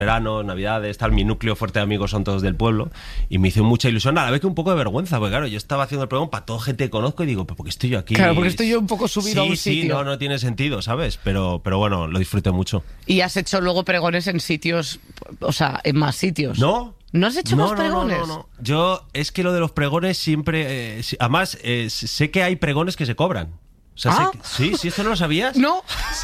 verano, navidades, tal, mi núcleo fuerte de amigos son todos del pueblo y me hizo mucha ilusión, a la vez que un poco de vergüenza, porque claro, yo estaba haciendo el programa para toda gente que conozco y digo, ¿pero por qué estoy yo aquí? Claro, porque estoy yo un poco subido a un Sí, sitio. no tiene sentido, ¿sabes? Pero bueno, lo disfruté mucho. Y has hecho luego pregones en sitios, o sea, en más sitios. ¿No? ¿No has hecho más pregones? No. Yo, es que lo de los pregones siempre... además, sé que hay pregones que se cobran. O sea, sí, ¿esto no lo sabías? No. Sí.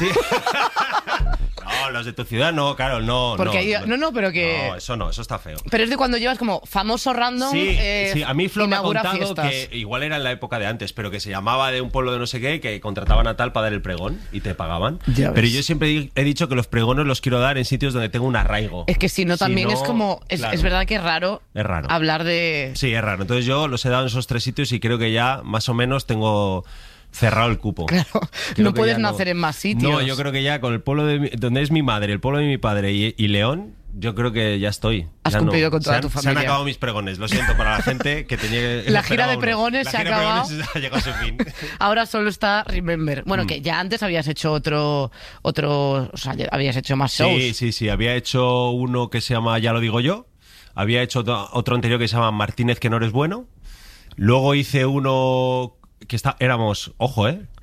No, los de tu ciudad no, claro, no. Porque pero que... No, eso está feo. Pero es de cuando llevas como famoso random. Sí, a mí Flo me ha inaugura contado fiestas. que igual era en la época de antes, pero que se llamaba de un pueblo de no sé qué, que contrataban a tal para dar el pregón y te pagaban. Ya Pero ves. yo siempre he dicho que los pregones los quiero dar en sitios donde tengo un arraigo. Es que si no, también es como... claro. Es verdad que es raro, hablar de... Sí, es raro. Entonces yo los he dado en esos 3 sitios y creo que ya más o menos tengo cerrado el cupo. Claro, Creo no que puedes ya nacer en más sitios. No, yo creo que ya con el pueblo donde es mi madre, el pueblo de mi padre y León, yo creo que ya estoy. Has ya cumplido con toda tu Se han familia. acabado mis pregones, lo siento para la gente que tenía... La gira de pregones La se ha gira de acabado. pregones ha llegado a su fin. Ahora solo está Remember. Bueno, que ya antes habías hecho otro, o sea, habías hecho más shows. Sí, había hecho uno que se llama Ya lo digo yo, había hecho otro anterior que se llama Martínez que no eres bueno, luego hice uno que éramos, ojo,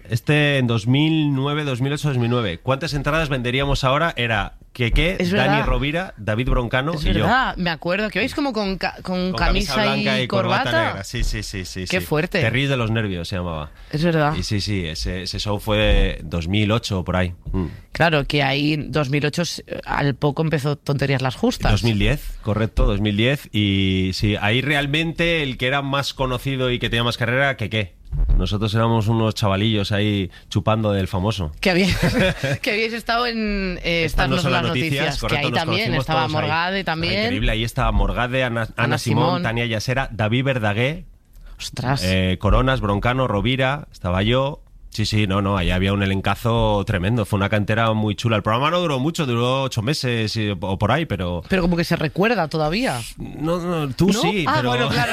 en 2009, 2008, 2009. ¿Cuántas entradas venderíamos ahora? Era Keke, Es Dani verdad. Rovira, David Broncano Es y yo. verdad, me acuerdo que vais como con camisa blanca y corbata. negra. Sí. Qué fuerte. Te ríes de los nervios, se llamaba. Es verdad. Y sí, ese show fue de 2008 por ahí. Claro, que ahí en 2008 al poco empezó Tonterías las Justas. 2010, correcto, 2010. Y sí, ahí realmente el que era más conocido y que tenía más carrera era Keke. Nosotros éramos unos chavalillos ahí chupando del famoso. Que habíais estado en Estas no son las noticias. Correcto, que ahí nos también conocimos estaba todos ahí. Morgade también. Increíble, ahí estaba Morgade, Ana Simón, Tania Yasera, David Verdaguer, Ostras. Coronas, Broncano, Rovira, estaba yo. Sí, no, ahí había un elencazo tremendo, fue una cantera muy chula. El programa no duró mucho, duró 8 meses o por ahí, pero... Pero como que se recuerda todavía. No, tú ¿No? sí, pero... Bueno, claro.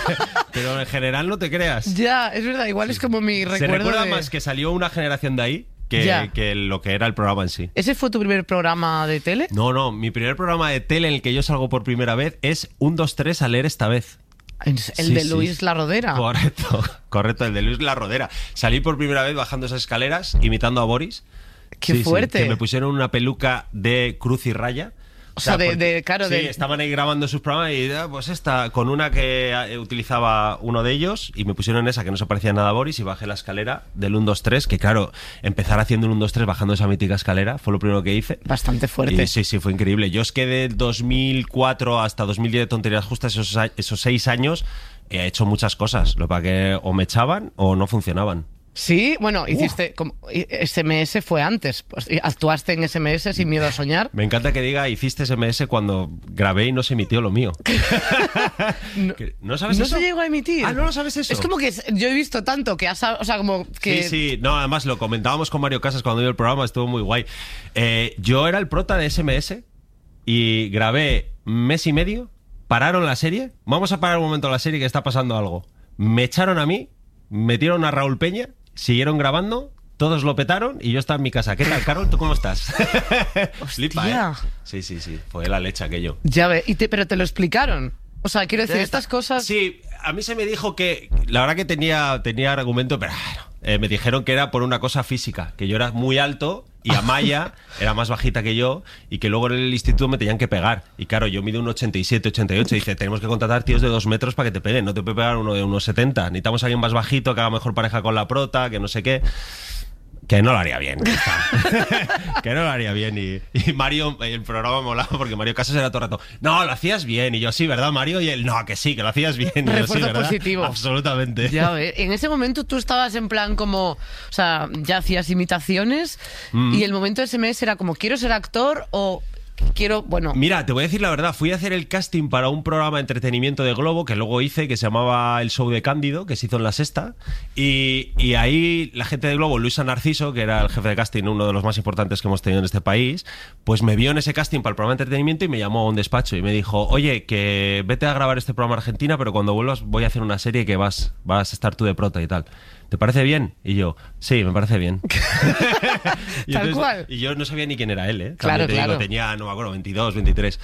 Pero en general no te creas. Ya, es verdad, igual es como mi recuerdo. Se recuerda de... más que salió una generación de ahí que lo que era el programa en sí. ¿Ese fue tu primer programa de tele? No, mi primer programa de tele en el que yo salgo por primera vez es 1, 2, 3 a leer esta vez. El de Luis La Rodera. Correcto, el de Luis La Rodera. Salí por primera vez bajando esas escaleras, imitando a Boris. ¡Qué fuerte! Que me pusieron una peluca de cruz y raya. O sea, claro, sí, estaban ahí grabando sus programas y pues esta, con una que utilizaba uno de ellos y me pusieron esa que no se parecía nada a Boris y bajé la escalera del 1, 2, 3, que claro, empezar haciendo el 1, 2, 3 bajando esa mítica escalera fue lo primero que hice. Bastante fuerte. Y sí, fue increíble. Yo es que de 2004 hasta 2010 de Tonterías Justas, esos 6 años, he hecho muchas cosas. Lo para que o me echaban o no funcionaban. Sí, bueno, hiciste como SMS fue antes, pues, actuaste en SMS sin miedo a soñar. Me encanta que diga hiciste SMS cuando grabé y no se emitió lo mío. ¿No sabes ¿No eso? se llegó a emitir? ¿No lo sabes eso? Es como que yo he visto tanto que o sea, como que... Sí, no, además lo comentábamos con Mario Casas cuando dio el programa, estuvo muy guay. Yo era el prota de SMS y grabé 1 mes y medio, pararon la serie, vamos a parar un momento la serie que está pasando algo. Me echaron a mí, metieron a Raúl Peña, siguieron grabando, todos lo petaron y yo estaba en mi casa. ¿Qué tal, Carol? ¿Tú cómo estás? Flipa, Sí, fue la leche aquello. Ya ve, pero te lo explicaron. O sea, quiero decir, estas cosas... Sí, a mí se me dijo que... La verdad que tenía argumento, pero me dijeron que era por una cosa física, que yo era muy alto y Amaya era más bajita que yo y que luego en el instituto me tenían que pegar. Y claro, yo mido un 87, 88 y dice, tenemos que contratar tíos de 2 metros para que te peguen, no te puede pegar uno de unos 70. Necesitamos a alguien más bajito, que haga mejor pareja con la prota, que no sé qué... Que no lo haría bien. Que no lo haría bien. Y Mario, el programa molaba porque Mario Casas era todo el rato, no, lo hacías bien. Y yo, sí, ¿verdad, Mario? Y él, no, que sí, que lo hacías bien. Y yo, Refuerzo sí, ¿verdad? positivo. Absolutamente. Ya ves. En ese momento tú estabas en plan como... O sea, ya hacías imitaciones y el momento de SMS era como, ¿quiero ser actor o... Bueno, mira, te voy a decir la verdad, fui a hacer el casting para un programa de entretenimiento de Globo que luego hice, que se llamaba El Show de Cándido, que se hizo en La Sexta, y ahí la gente de Globo, Luisa Narciso, que era el jefe de casting, uno de los más importantes que hemos tenido en este país, pues me vio en ese casting para el programa de entretenimiento y me llamó a un despacho y me dijo, oye, que vete a grabar este programa a Argentina, pero cuando vuelvas voy a hacer una serie que vas a estar tú de prota y tal. ¿te parece bien? Y yo, sí, me parece bien. Tal cual. Y yo no sabía ni quién era él, ¿eh? Claro, También te digo, claro. tenía, no me acuerdo, 22, 23.